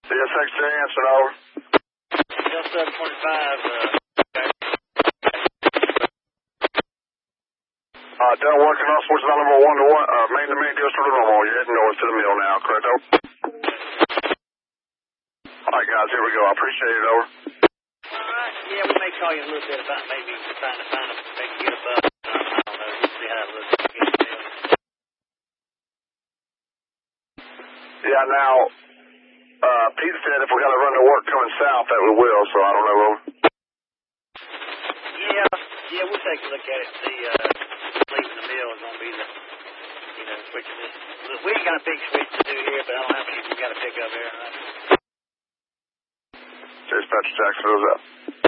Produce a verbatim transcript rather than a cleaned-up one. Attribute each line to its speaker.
Speaker 1: Yes, X J, answer over.
Speaker 2: L seven twenty-five, uh,
Speaker 1: Uh, Del one, can I switch line number one to one, uh, main to main, just to the normal. You're heading north to the mill now, correct, over? Alright, guys, here we go. I appreciate it, over.
Speaker 2: alright, yeah, we may call you in a little bit about maybe trying to find a, maybe get a bus. I don't know, we'll see how it looks.
Speaker 1: Yeah, now, uh, Pete said if we got to run to work coming south, that we will, so I don't know, over.
Speaker 2: Yeah, yeah, we'll take a look at it and see, uh, leaving the mill is going to be the, you know, switching this. Look, we ain't got a big switch to do here, but I don't know how many we got to pick up here, right?
Speaker 1: Dispatch Jacksonville's up.